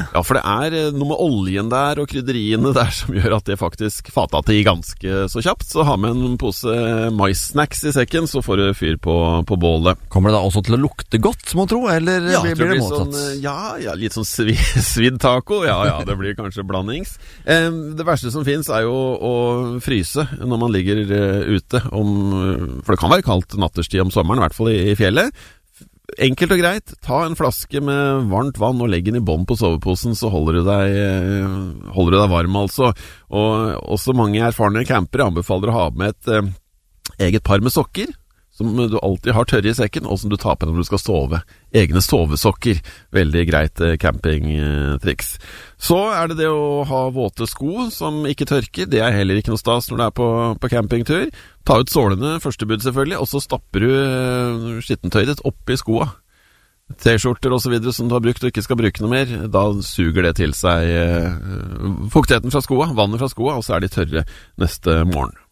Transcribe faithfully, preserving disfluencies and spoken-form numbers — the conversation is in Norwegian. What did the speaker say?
Ja, for det er eh, noe med oljen der og krydderiene der som gjør at det faktisk fater til ganske så kjapt. Så ha med en pose maissnacks i sekken, så får du fyr på, på bålet. Kommer det da også til å lukte godt, må tro, eller ja, blir, blir det motsatt? Sånn, ja, ja, litt sånn svi, svidd taco. Ja, ja, det blir kanskje blandings. Eh, det verste som finnes er jo å fryse når man ligger uh, ute, om, for det kan være kaldt natterstid om sommeren, i hvert fall i, i fjellet. Enkelt og greit, ta en flaske med varmt vann og legg den i bånd på soveposen, så holder du deg, holder du deg varm altså. Og også mange erfarne campere anbefaler å ha med et eh, eget par med sokker, som du alltid har tørre i sekken, og som du tar på når du skal sove. Egne sovesokker. Veldig greit eh, campingtriks. Så er det det å ha våte sko som ikke tørker. Det er heller ikke noe stas når du er på, på campingtur. Ta ut sålene, første bud selvfølgelig, og så stapper du eh, skittentøyet ditt oppi skoa. T-skjorter og så videre som du har brukt og ikke skal bruke noe mer, da suger det til seg eh, fuktigheten fra skoa, vannet fra skoa, og så er de tørre neste morgen.